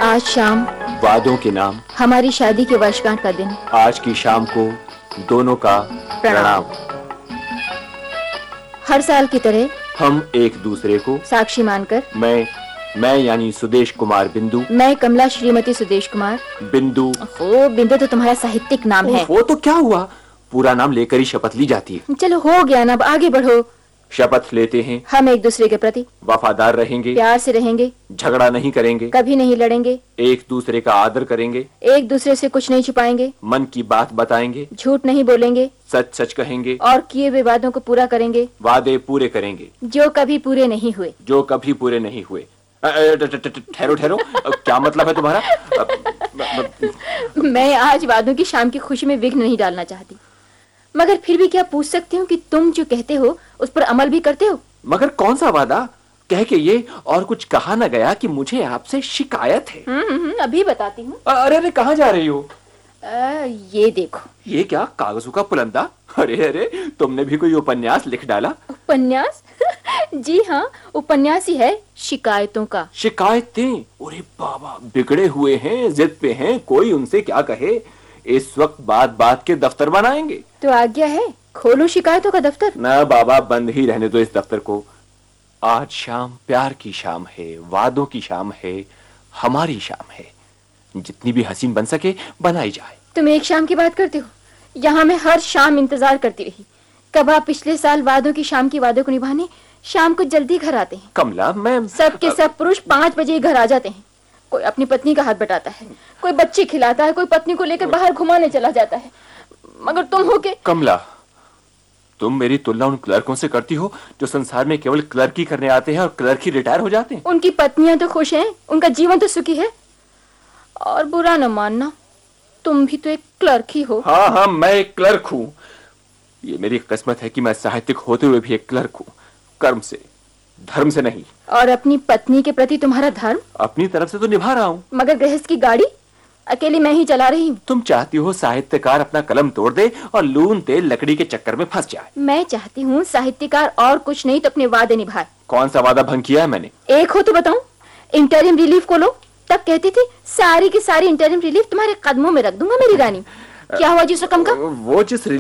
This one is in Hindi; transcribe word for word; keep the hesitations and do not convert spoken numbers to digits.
आज शाम वादों के नाम, हमारी शादी की वर्षगांठ का दिन। आज की शाम को दोनों का प्रणाम। हर साल की तरह हम एक दूसरे को साक्षी मानकर, मैं मैं यानी सुदेश कुमार बिंदु, मैं कमला श्रीमती सुदेश कुमार बिंदु। ओ, बिंदु तो तुम्हारा साहित्यिक नाम है। वो तो क्या हुआ, पूरा नाम लेकर ही शपथ ली जाती है। चलो हो गया ना, अब आगे बढ़ो। शपथ लेते हैं हम एक दूसरे के प्रति वफादार रहेंगे, प्यार से रहेंगे, झगड़ा नहीं करेंगे, कभी नहीं लड़ेंगे, एक दूसरे का आदर करेंगे, एक दूसरे से कुछ नहीं छुपाएंगे, मन की बात बताएंगे, झूठ नहीं बोलेंगे, सच सच कहेंगे और किए हुए वादों को पूरा करेंगे, वादे पूरे करेंगे जो कभी पूरे नहीं हुए। जो कभी पूरे नहीं हुए। ठहरो ठहरो, क्या मतलब है तुम्हारा? मैं आज वादों की शाम की खुशी में विघ्न नहीं डालना चाहती, मगर फिर भी क्या पूछ सकती हूँ कि तुम जो कहते हो उस पर अमल भी करते हो? मगर कौन सा वादा? कह के ये और कुछ कहा न गया कि मुझे आपसे शिकायत है। हम्म, अभी बताती हूँ। अरे अरे, कहाँ जा रही हो? आ, ये देखो। ये क्या, कागजों का पुलंदा? अरे अरे, तुमने भी कोई उपन्यास लिख डाला? उपन्यास? जी हाँ, उपन्यास ही है, शिकायतों का। शिकायतें? अरे बाबा, बिगड़े हुए हैं, जिद पे हैं, कोई उनसे क्या कहे। इस वक्त बात बात के दफ्तर बनाएंगे। तो आज्ञा है, खोलो शिकायतों का दफ्तर। ना बाबा, बंद ही रहने दो इस दफ्तर को। आज शाम प्यार की शाम है, वादों की शाम है, हमारी शाम है। जितनी भी हसीन बन सके बनाई जाए। तुम एक शाम की बात करते हो, यहाँ मैं हर शाम इंतजार करती रही। कब आप पिछले साल वादों की शाम की वादों को निभाने शाम को जल्दी घर आते हैं। कमला, मैं सब के सब पुरुष पाँच बजे घर आ जाते हैं। कोई अपनी पत्नी का हाथ बटाता है, कोई बच्चे खिलाता है, कोई पत्नी को लेकर बाहर घुमाने चला जाता है, मगर तुम हो के। कमला, तुम मेरी तुलना उन क्लर्कों से करती हो जो संसार में केवल क्लर्की करने आते हैं और क्लर्क ही रिटायर हो जाते हैं। उनकी पत्नियां तो खुश हैं, उनका जीवन तो सुखी है। और बुरा न मानना, तुम भी तो एक क्लर्क ही हो। हाँ हाँ, मैं एक क्लर्क हूँ। ये मेरी किस्मत है कि मैं साहित्यिक होते हुए भी एक क्लर्क हूँ, कर्म से, धर्म से नहीं। और अपनी पत्नी के प्रति तुम्हारा धर्म? अपनी तरफ से तो निभा रहा हूँ। मगर गृहस्थ की गाड़ी अकेली मैं ही चला रही हूँ। तुम चाहती हो साहित्यकार अपना कलम तोड़ दे और लून तेल लकड़ी के चक्कर में फंस जाए। मैं चाहती हूँ साहित्यकार और कुछ नहीं तो अपने वादे निभाए। कौन सा वादा भंग किया है मैंने? एक हो तो बताऊं। इंटरिम रिलीफ को लो, तब कहती थी सारी की सारी इंटरिम रिलीफ तुम्हारे कदमों में रख दूंगा मेरी रानी। क्या हुआ जिस रकम का? वो जिस